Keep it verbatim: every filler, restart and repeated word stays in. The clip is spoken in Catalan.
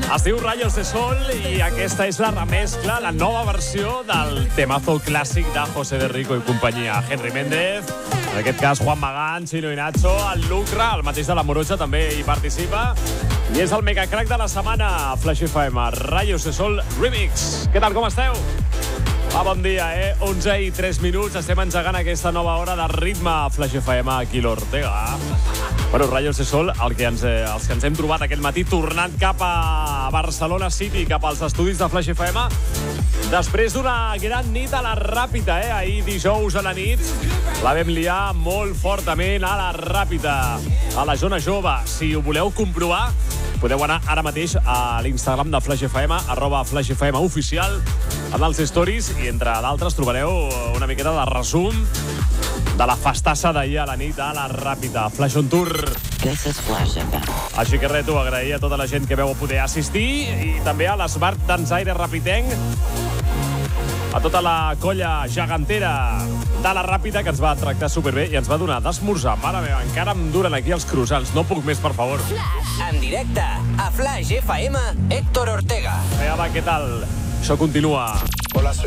Es diu Rayos de Sol i aquesta és la remescla, la nova versió del temazo clàssic de José de Rico i companyia. Henry Méndez, en aquest cas Juan Magán, Chino i Nacho, el Lucra, el mateix de la Morocha, també hi participa. I és el megacrack de la setmana, Flash F M, Rayos de Sol Remix. Què tal, com esteu? Ah, bon dia, eh? onze i tres minuts, estem engegant aquesta nova hora de ritme a Flash F M aquí a l'Ortega. Bueno, Rayos de Sol, el que ens, eh, els que ens hem trobat aquest matí tornant cap a Barcelona City, cap als estudis de Flash F M, després d'una gran nit a la Ràpita, eh? Ahir dijous a la nit la vam liar molt fortament a la Ràpita, a la zona jove. Si ho voleu comprovar, podeu anar ara mateix a l'Instagram de Flash F M, arroba Flash F M oficial, en els stories, i entre d'altres trobareu una miqueta de resum de la festassa d'ahir a la nit a la Ràpita, Flash on Tour. This is Flash F M. Així que res, tu, agrair a tota la gent que veu poder assistir i també a l'Smart Dansaire Rapitenc, a tota la colla gegantera de la Ràpita, que ens va tractar superbé i ens va donar d'esmorzar. Mare meva, encara em duren aquí els croissants. No puc més, per favor. En directe, a Flash F M, Héctor Ortega. Vinga, va, què tal? Això continua. Hola, soy